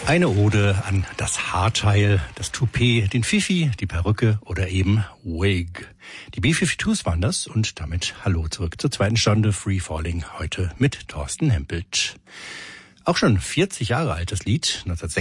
Eine Ode an das Haarteil, das Toupet, den Fifi, die Perücke oder eben Wig. Die B-52s waren das und damit hallo zurück zur zweiten Stunde Free Falling, heute mit Thorsten Hempelt. Auch schon 40 Jahre alt das Lied, 1986.